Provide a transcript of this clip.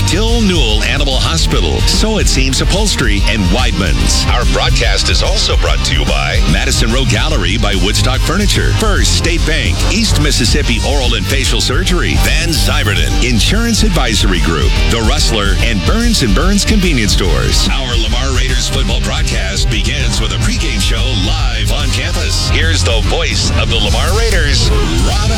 Dill Newell Animal Hospital, So It Seems Upholstery, and Weidman's. Our broadcast is also brought to you by Madison Row Gallery by Woodstock Furniture, First State Bank, East Mississippi Oral and Facial Surgery, Van Zyverden, Insurance Advisory Group, The Rustler, and Burns & Burns Convenience Stores. Our Lamar Raiders football broadcast begins with a pregame show live on campus. Here's the voice of the Lamar Raiders, Rob